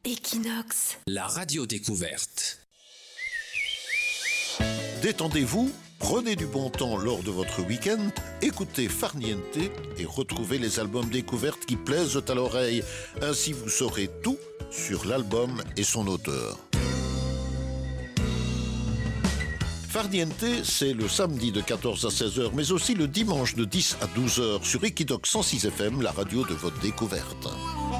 Equinox, la radio découverte. Détendez-vous, prenez du bon temps lors de votre week-end, écoutez Farniente et retrouvez les albums découvertes qui plaisent à l'oreille. Ainsi vous saurez tout sur l'album et son auteur. Farniente, c'est le samedi de 14 à 16h, mais aussi le dimanche de 10 à 12h sur Equinox 106 FM, la radio de votre découverte.